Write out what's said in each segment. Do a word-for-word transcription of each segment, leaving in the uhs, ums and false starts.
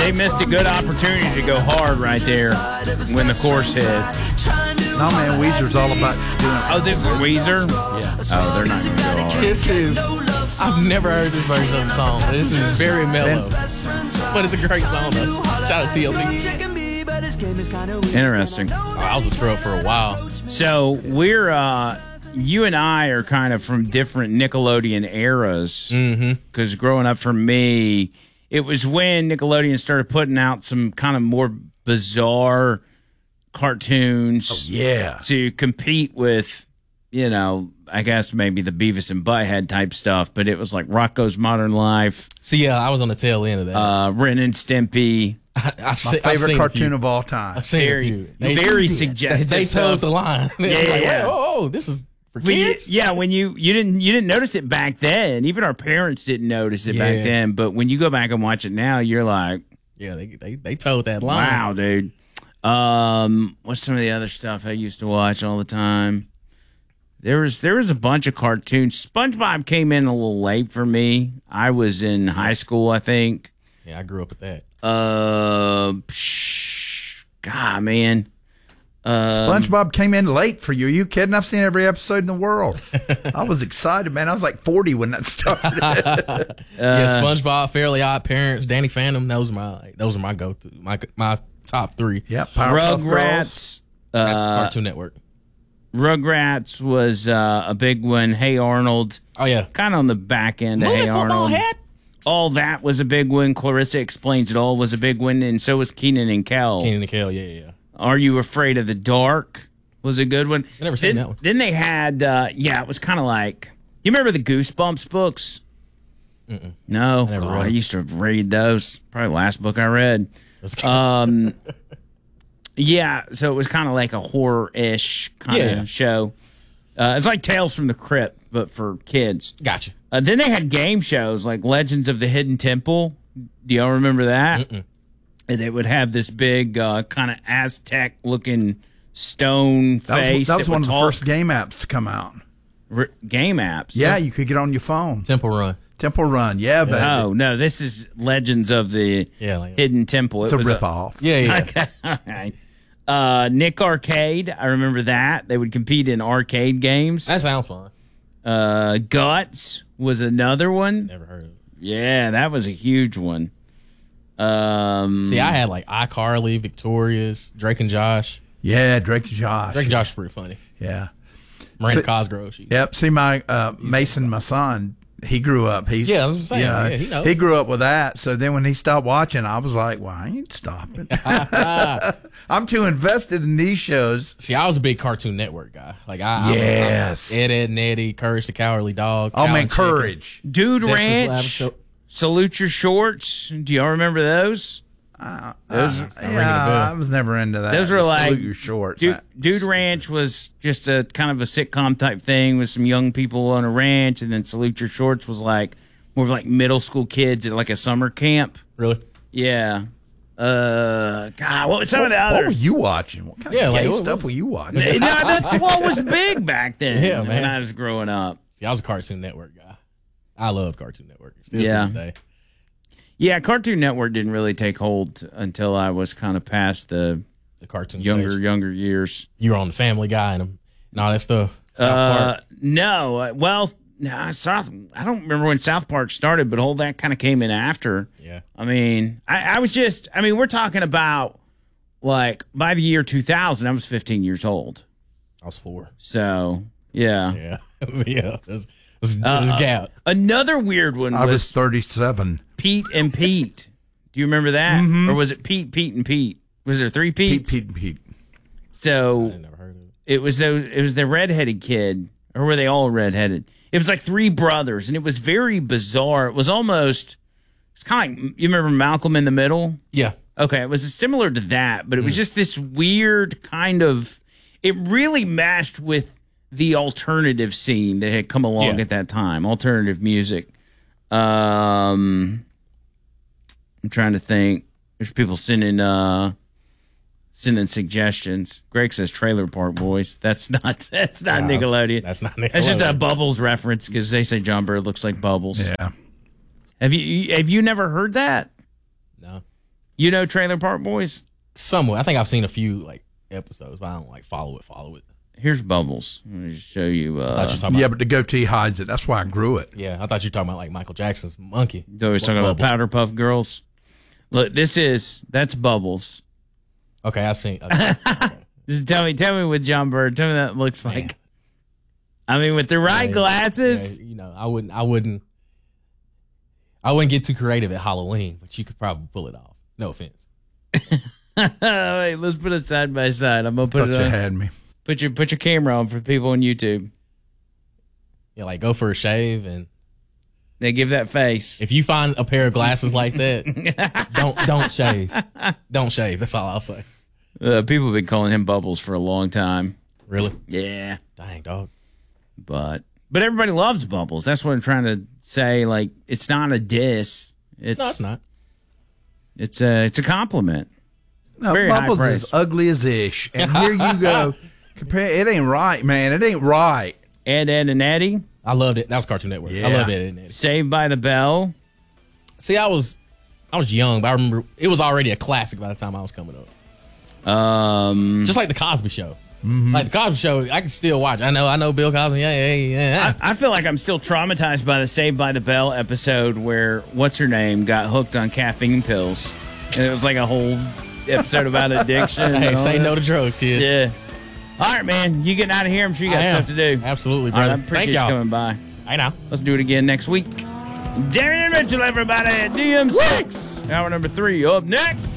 they missed a good opportunity to go hard right there when the chorus hit. No, man, Weezer's all about doing it. Oh, this is Weezer? Yeah. Oh, they're not going to go hard. This is, I've never heard this version of the song. This is very mellow. But it's a great song, though. Shout out to T L C. Interesting. Oh, I was a scrub for a while. So we're, uh, you and I are kind of from different Nickelodeon eras. Because Mm-hmm. growing up for me, it was when Nickelodeon started putting out some kind of more bizarre cartoons Oh, yeah. to compete with, you know, I guess maybe the Beavis and Butthead type stuff, but it was like Rocko's Modern Life, See, yeah, I was on the tail end of that. uh, Ren and Stimpy. I, I've My se- I've favorite seen a cartoon few. of all time. I've seen Very, a few. They, very they, suggestive. they stuff. told the line. Yeah, It's like, yeah. Wait, oh, oh, this is for We- kids? yeah, when you you didn't you didn't notice it back then. Even our parents didn't notice it Yeah. back then. But when you go back and watch it now, you're like, Yeah, they, they, they told that line. wow, dude. Um, what's some of the other stuff I used to watch all the time? There was there was a bunch of cartoons. SpongeBob came in a little late for me. I was in high school, I think. Yeah, I grew up with that. Uh, psh, God, man. Um, SpongeBob came in late for you. Are you kidding? I've seen every episode in the world. I was excited, man. I was like forty when that started. yeah, SpongeBob, Fairly Odd Parents, Danny Phantom. Those are my those are my go to my my top three. yeah, Powerpuff Girls. Rugrats. That's Uh, Cartoon Network. Rugrats was uh, a big one. Hey Arnold, Oh yeah, kind of on the back end of Movie Hey football Arnold. head. All that was a big one. Clarissa Explains It All was a big one, and so was Keenan and Kel. Keenan and Kel. Yeah, yeah, yeah. Are You Afraid of the Dark was a good one. I never seen then, that one. Then they had, uh, yeah, it was kind of like, you remember the Goosebumps books? Mm-mm. No, I never Oh, read I them. used to read those. Probably the last book I read. That's- Um, yeah, so it was kind of like a horror-ish kind of Yeah. show. Uh, it's like Tales from the Crypt, but for kids. Gotcha. Uh, then they had game shows like Legends of the Hidden Temple. Do y'all remember that? Mm-mm. And they would have this big uh, kind of Aztec-looking stone That was, face. that was would one of the talk. first game apps to come out. R- game apps. Yeah, you could get on your phone. Temple Run. Temple Run. Yeah, baby. Oh no, this is Legends of the Yeah, like, Hidden Temple. It's It a was riff off. yeah, yeah. Okay, all right. Uh, Nick Arcade. I remember that. They would compete in arcade games. That sounds fun. Uh, Guts was another one. Never heard of it. Yeah, that was a huge one. Um, See, I had like iCarly, Victorious, Drake and Josh. Yeah, Drake and Josh. Drake and Josh is pretty funny. Yeah. Miranda See- Cosgrove. She, Yep. See, my uh, Mason, my son, he grew up. He's Yeah, I was saying, you know, yeah, he knows. grew up with that. So then when he stopped watching, I was like, well, I ain't stopping. I'm too invested in these shows. See, I was a big Cartoon Network guy. Like I, Yes. I'm, I'm Ed, Ed and Eddie, Courage the Cowardly Dog. Oh, Cow man, and Chicken, courage. Dude Dexter's Ranch. Laboratory. Salute Your Shorts. Do y'all remember those? Uh, Those- uh, ringing a yeah, bell. I was never into that. Those were The like Salute Your Shorts. Dude, That- Dude Ranch was just a kind of a sitcom type thing with some young people on a ranch, and then Salute Your Shorts was like more of like middle school kids at like a summer camp. Really? Yeah. Uh, God, what was some what, of the what were others? you watching? What kind Yeah, of like, gay what- stuff what- were you watching? no, that's what was big back then. Yeah, when man. I was growing up. See, I was a Cartoon Network guy. I loved Cartoon Network. Still Yeah. to this day. Yeah, Cartoon Network didn't really take hold until I was kind of past the The cartoon younger stage. younger years. You were on the Family Guy and, and all that stuff. South Uh, Park. no, uh, well, nah, South. I don't remember when South Park started, but all that kind of came in after. Yeah. I mean, I, I was just. I mean, we're talking about like by the year two thousand, I was fifteen years old. I was four. So yeah. Yeah. yeah. It was, it was, it Uh, was gap. Another weird one I was, was thirty-seven. Pete and Pete. Do you remember that, or was it Pete, Pete, and Pete? Was there three Pete's? Pete, Pete, Pete. So I never heard of it. it was those. It was the redheaded kid, or were they all redheaded? It was like three brothers, and it was very bizarre. It was almost. It's kind of like you remember Malcolm in the Middle. Yeah. Okay, it was similar to that, but it was just this weird kind of. It really mashed with the alternative scene that had come along Yeah. at that time. Alternative music. Um, I'm trying to think. There's people sending uh sending suggestions. Greg says Trailer Park Boys. That's not. That's not No, Nickelodeon. That's not Nickelodeon. That's just a Bubbles reference because they say John Bird looks like Bubbles. Yeah. Have you have you never heard that? No. You know Trailer Park Boys? Somewhat. I think I've seen a few like episodes, but I don't like follow it. Follow it. Here's Bubbles. Let me just show you. Uh, I thought you were talking Yeah, about, but the goatee hides it. That's why I grew it. yeah, I thought you were talking about like Michael Jackson's Monkey. So we're talking about Bubbles. Powder Puff Girls. Look, this is that's Bubbles. Okay, I've seen. Okay. Just tell me, tell me what John Bird. Tell me that looks like. Man. I mean, with the right Yeah, glasses. yeah, you know, I wouldn't. I wouldn't. I wouldn't get too creative at Halloween, but you could probably pull it off. No offense. Wait, let's put it side by side. I'm gonna put Thought it you on. had me. Put your put your camera on for people on YouTube. Yeah, like go for a shave, and They give that face. if you find a pair of glasses like that, don't don't shave. Don't shave. That's all I'll say. Uh, people have been calling him Bubbles for a long time. Really? Yeah, Dang, dog. but but everybody loves Bubbles. That's what I'm trying to say. Like, it's not a diss. It's No, it's not. It's a it's a compliment. No, Very high Bubbles praise. is ugly as ish. And here you go. Compare. It ain't right, man. It ain't right. Ed, Ed, and Eddie. I loved it. That was Cartoon Network. I Yeah. love it. Isn't it? Saved by the Bell. See, I was I was young, but I remember it was already a classic by the time I was coming up. Um, Just like the Cosby Show. Like the Cosby Show, I can still watch. I know, I know Bill Cosby. Yeah, yeah, yeah. I, I feel like I'm still traumatized by the Saved by the Bell episode where what's her name got hooked on caffeine pills, and it was like a whole episode about addiction. Hey, and all say that. no to drugs, kids. Yeah. All right, man. You getting out of here? I'm sure you got I am. stuff to do. Absolutely, All right, brother. I appreciate Thank you y'all. coming by. I know. Let's do it again next week. Darian Mitchell, everybody, at D M six. Hour number three up next.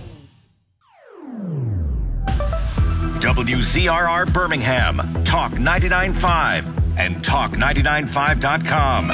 W Z R R Birmingham, Talk ninety-nine point five, and talk ninety-nine five dot com.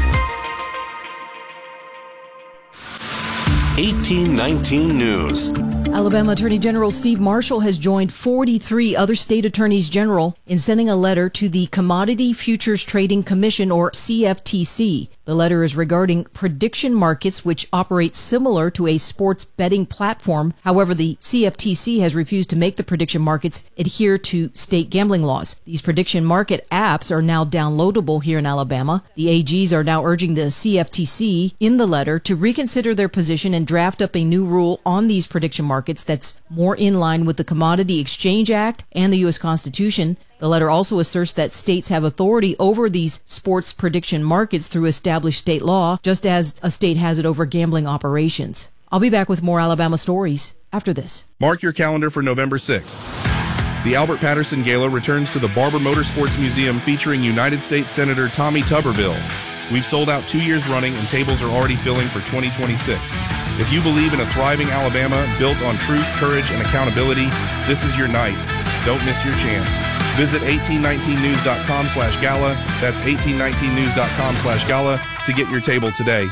eighteen nineteen News. Alabama Attorney General Steve Marshall has joined forty-three other state attorneys general in sending a letter to the Commodity Futures Trading Commission, or C F T C. The letter is regarding prediction markets, which operate similar to a sports betting platform. However, the C F T C has refused to make the prediction markets adhere to state gambling laws. These prediction market apps are now downloadable here in Alabama. The A Gs are now urging the C F T C in the letter to reconsider their position and draft up a new rule on these prediction markets that's more in line with the Commodity Exchange Act and the U S Constitution. The letter also asserts that states have authority over these sports prediction markets through established state law, just as a state has it over gambling operations. I'll be back with more Alabama stories after this. Mark your calendar for November sixth. The Albert Patterson Gala returns to the Barber Motorsports Museum featuring United States Senator Tommy Tuberville. We've sold out two years running and tables are already filling for twenty twenty-six. If you believe in a thriving Alabama built on truth, courage, and accountability, this is your night. Don't miss your chance. Visit eighteen nineteen news dot com slash gala. That's eighteen nineteen news dot com slash gala to get your table today.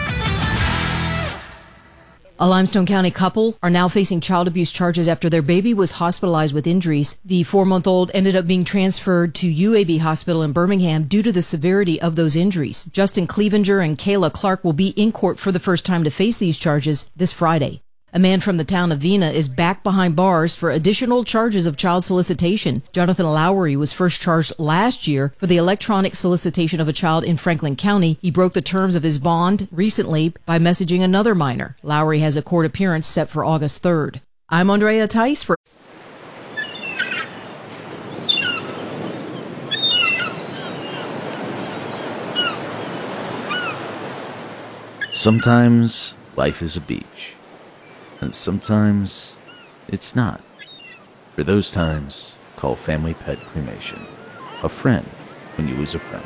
A Limestone County couple are now facing child abuse charges after their baby was hospitalized with injuries. The four-month-old ended up being transferred to U A B Hospital in Birmingham due to the severity of those injuries. Justin Clevenger and Kayla Clark will be in court for the first time to face these charges this Friday. A man from the town of Vina is back behind bars for additional charges of child solicitation. Jonathan Lowry was first charged last year for the electronic solicitation of a child in Franklin County. He broke the terms of his bond recently by messaging another minor. Lowry has a court appearance set for August third. I'm Andrea Tice for Sometimes life is a beach, and sometimes it's not. For those times, call Family Pet Cremation. A friend when you lose a friend.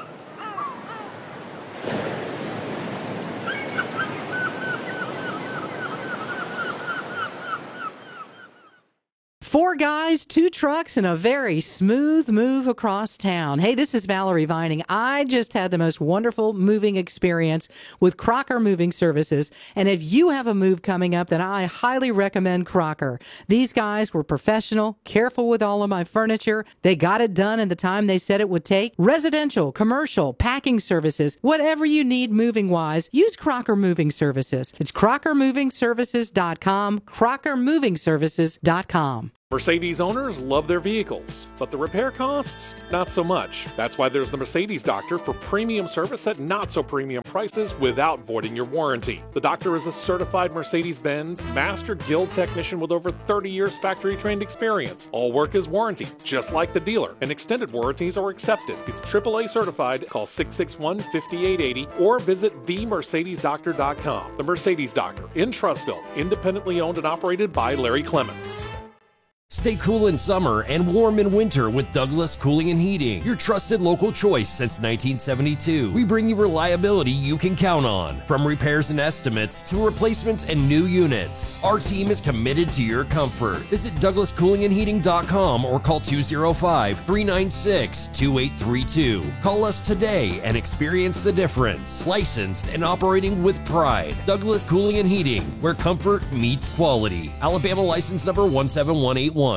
Four guys, two trucks, and a very smooth move across town. Hey, this is Valerie Vining. I just had the most wonderful moving experience with Crocker Moving Services. And if you have a move coming up, then I highly recommend Crocker. These guys were professional, careful with all of my furniture. They got it done in the time they said it would take. Residential, commercial, packing services, whatever you need moving-wise, use Crocker Moving Services. It's crocker moving services dot com, crocker moving services dot com. Mercedes owners love their vehicles, but the repair costs, not so much. That's why there's the Mercedes Doctor for premium service at not-so-premium prices without voiding your warranty. The Doctor is a certified Mercedes-Benz Master Guild technician with over thirty years factory-trained experience. All work is warranted, just like the dealer, and extended warranties are accepted. He's triple A certified. Call six six one, five eight eight zero or visit the mercedes doctor dot com. The Mercedes Doctor in Trussville, independently owned and operated by Larry Clements. Stay cool in summer and warm in winter with Douglas Cooling and Heating, your trusted local choice since nineteen seventy-two. We bring you reliability you can count on. From repairs and estimates to replacements and new units, our team is committed to your comfort. Visit douglas cooling and heating dot com or call two oh five, three nine six, two eight three two. Call us today and experience the difference. Licensed and operating with pride. Douglas Cooling and Heating, where comfort meets quality. Alabama license number one seven one eight one.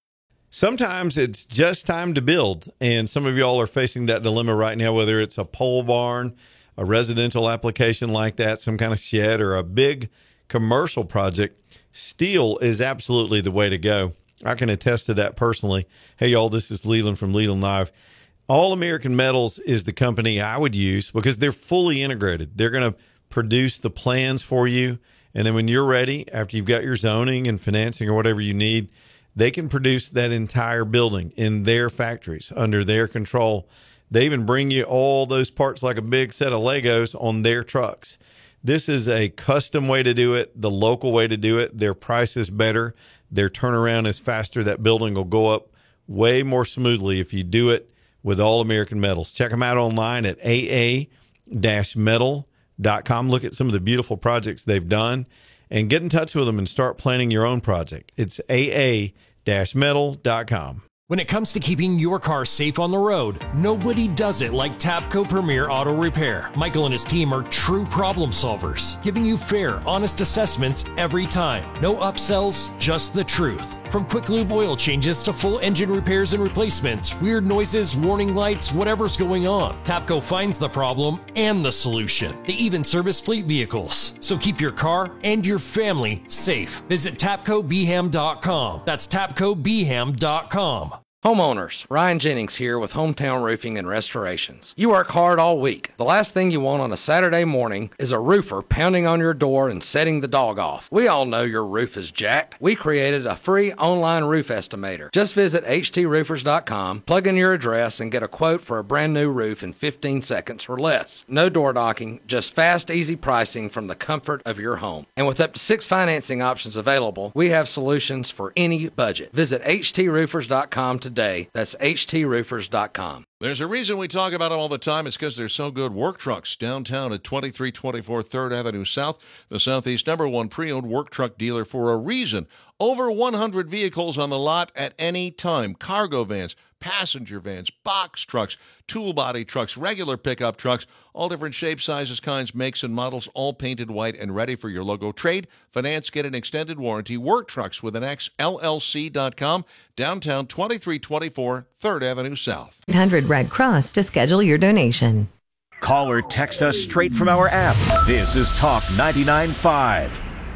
Sometimes it's just time to build, and some of y'all are facing that dilemma right now, whether it's a pole barn, a residential application like that, some kind of shed, or a big commercial project. Steel is absolutely the way to go. I can attest to that personally. Hey, y'all, this is Leland from Leland Live. All American Metals is the company I would use because they're fully integrated. They're going to produce the plans for you, and then when you're ready, after you've got your zoning and financing or whatever you need, they can produce that entire building in their factories under their control. They even bring you all those parts like a big set of Legos on their trucks. This is a custom way to do it, the local way to do it. Their price is better. Their turnaround is faster. That building will go up way more smoothly if you do it with All American Metals. Check them out online at a a metal dot com. Look at some of the beautiful projects they've done. And get in touch with them and start planning your own project. It's a a metal dot com. When it comes to keeping your car safe on the road, nobody does it like Tapco Premier Auto Repair. Michael and his team are true problem solvers, giving you fair, honest assessments every time. No upsells, just the truth. From quick lube oil changes to full engine repairs and replacements, weird noises, warning lights, whatever's going on, Tapco finds the problem and the solution. They even service fleet vehicles. So keep your car and your family safe. Visit tapco b ham dot com. That's tapco b ham dot com. Homeowners, Ryan Jennings here with Hometown Roofing and Restorations. You work hard all week. The last thing you want on a Saturday morning is a roofer pounding on your door and setting the dog off. We all know your roof is jacked. We created a free online roof estimator. Just visit h t roofers dot com, plug in your address, and get a quote for a brand new roof in fifteen seconds or less. No door knocking, just fast, easy pricing from the comfort of your home. And with up to six financing options available, we have solutions for any budget. Visit h t roofers dot com today. Today. That's h t roofers dot com. There's a reason we talk about them all the time. It's because they're so good. Work Trucks downtown at twenty-three twenty-four third Avenue South, the Southeast number one pre-owned work truck dealer for a reason. Over one hundred vehicles on the lot at any time. Cargo vans, passenger vans, box trucks, tool body trucks, regular pickup trucks, all different shapes, sizes, kinds, makes, and models, all painted white and ready for your logo. Trade, finance, get an extended warranty. Work Trucks with an X, L L C dot com, downtown twenty-three twenty-four third Avenue South. eight hundred Red Cross to schedule your donation. Call or text us straight from our app. This is Talk ninety-nine point five.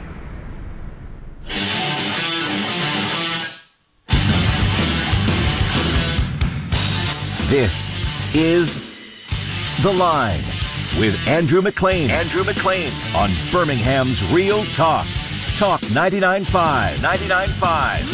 This is The Line with Andrew McLean. Andrew McLean on Birmingham's Real Talk. Talk ninety-nine point five. ninety-nine point five.